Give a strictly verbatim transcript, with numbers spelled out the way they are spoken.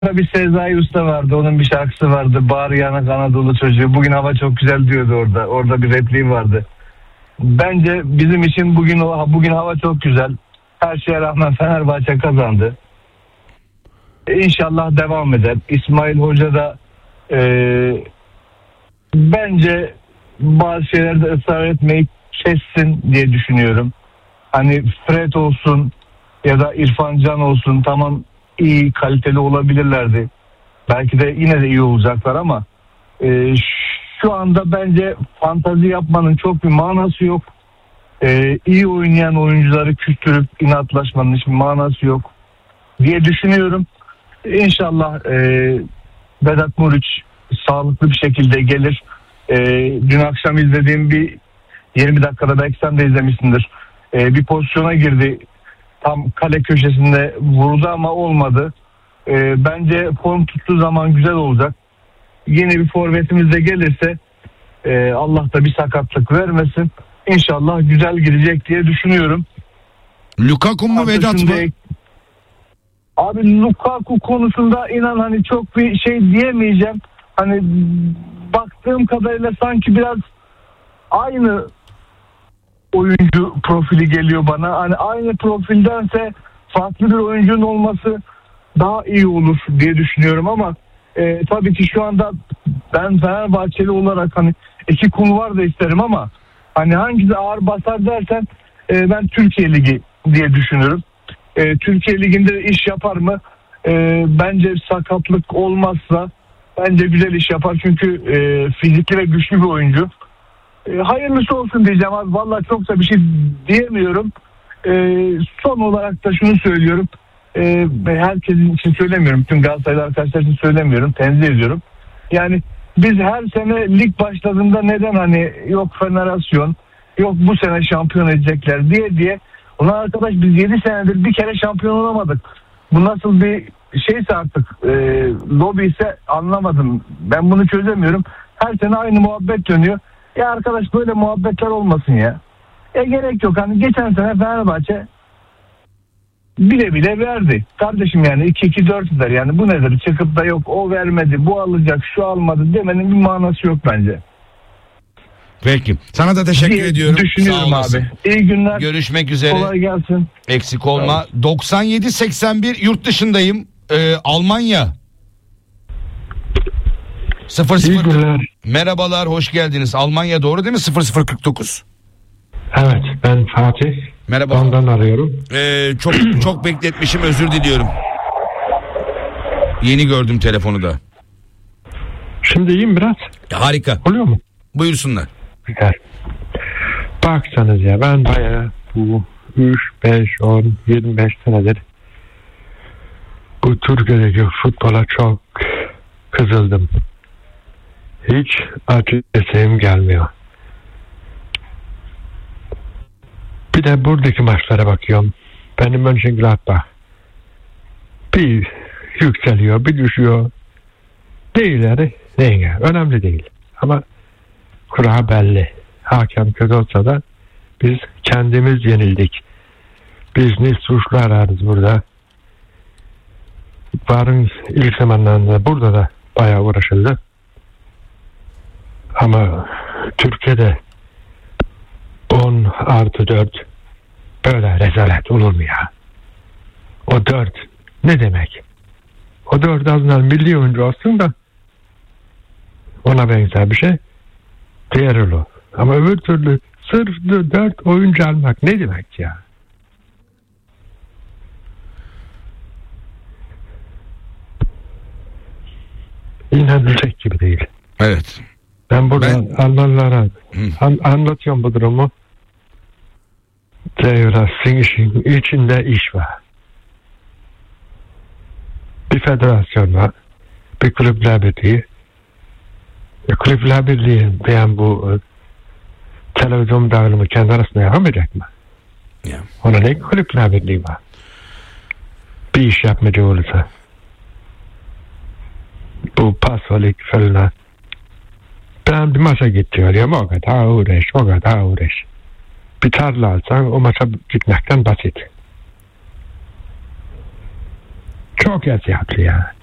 Bir Sezai Usta vardı. Onun bir şarkısı vardı. Bağır yanak Anadolu çocuğu. Bugün hava çok güzel diyordu orada. Orada bir repliği vardı. Bence bizim için bugün bugün hava çok güzel. Her şeye rağmen Fenerbahçe kazandı. İnşallah devam eder. İsmail Hoca da e, bence bazı şeylerde ısrar etmeyi kessin diye düşünüyorum. Hani Fred olsun ya da İrfan Can olsun, tamam iyi kaliteli olabilirlerdi. Belki de yine de iyi olacaklar ama e, şu anda bence fantazi yapmanın çok bir manası yok. E, iyi oynayan oyuncuları küstürüp inatlaşmanın hiçbir manası yok diye düşünüyorum. İnşallah e, Vedat Muriç sağlıklı bir şekilde gelir. E, dün akşam izlediğim bir yirmi dakikada, belki sen de izlemişsindir. E, bir pozisyona girdi. Tam kale köşesinde vurdu ama olmadı. E, bence form tuttuğu zaman güzel olacak. Yeni bir forvetimiz de gelirse e, Allah da bir sakatlık vermesin. İnşallah güzel girecek diye düşünüyorum. Lukaku mu Vedat mı? Abi Lukaku konusunda inan hani çok bir şey diyemeyeceğim. Hani baktığım kadarıyla sanki biraz aynı oyuncu profili geliyor bana. Hani aynı profildense farklı bir oyuncunun olması daha iyi olur diye düşünüyorum ama e, tabii ki şu anda ben Fenerbahçeli olarak hani iki konu var da isterim ama hani hangisi ağır basar dersen e, ben Türkiye Ligi diye düşünürüm. E, Türkiye Ligi'nde iş yapar mı? E, bence sakatlık olmazsa bence güzel iş yapar çünkü e, fizikli ve güçlü bir oyuncu. E, hayırlısı olsun diyeceğim abi. Vallahi çok da bir şey diyemiyorum. E, son olarak da şunu söylüyorum. E, herkesin için söylemiyorum. Tüm Galatasaraylı arkadaşlar için söylemiyorum. Tenzih ediyorum. Yani biz her sene lig başladığında neden hani yok federasyon, yok bu sene şampiyon edecekler diye diye. Ulan arkadaş biz yedi senedir bir kere şampiyon olamadık. Bu nasıl bir şeyse artık e, lobi ise anlamadım. Ben bunu çözemiyorum. Her sene aynı muhabbet dönüyor. Ya arkadaş böyle muhabbetler olmasın ya. E gerek yok. Hani geçen sene Fenerbahçe bile bile verdi. Kardeşim yani iki iki dört der. Yani bu nedir? Çıkıp da yok o vermedi, bu alacak, şu almadı demenin bir manası yok bence. Peki. Sana da teşekkür diye ediyorum. Düşünüyorum abi. İyi günler. Görüşmek üzere. Kolay gelsin. Eksik olma. Evet. doksan yedi seksen bir yurt dışındayım. Ee, Almanya. sıfır sıfır. Merhabalar, hoş geldiniz. Almanya doğru değil mi? sıfır sıfır kırk dokuz. Evet, ben Fatih. Merhaba. Ondan arıyorum. Ee, çok çok bekletmişim, özür diliyorum. Yeni gördüm telefonu da. Şimdi iyiyim biraz. Harika. Oluyor mu? Buyursunlar. Güzel. Baksanız ya, ben bayağı bu üç, beş, on, yirmi beş senedir bu Türkiye'deki futbola çok kızıldım. Hiç acı eseğim gelmiyor. Bir de buradaki maçlara bakıyorum. Benim Mönchengladbach bir yükseliyor, bir düşüyor. Ne ileri, ne engel. Önemli değil. Ama kura belli. Hakem kötü olsa da biz kendimiz yenildik. Biz ne suçlu ararız burada. Varın ilk zamanlarında burada da bayağı uğraşıldı. Ama Türkiye'de on artı dört böyle rezalet olur mu ya? O dört ne demek? O dört azından milli oyuncu olsun da ona benzer bir şey diğer olur. Ama öbür türlü sırf dört oyuncu almak ne demek ya? İnanılacak gibi değil. Evet. Ben burada ben... Almanlara an, anlatıyorum bu durumu. Devratsın işin içinde iş var. Bir federasyon var. Bir kulüpler birliği. E, kulüpler birliği beyan bu e, televizyon dağılımı kendi arasında yapamayacak mı? Yeah. Ona ne kulüpler birliği var? Bir iş yapmacı olursa. Bu pasolik falan. Ben bir maça gidiyorum. O kadar uğraş, o kadar uğraş. Bir tarla alsan o maça gitmekten basit. Çok eziyatlı ya.